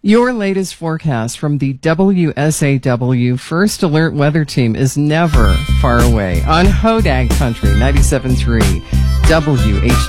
Your latest forecast from the WSAW First Alert Weather Team is never far away on Hodag Country 97.3 WH.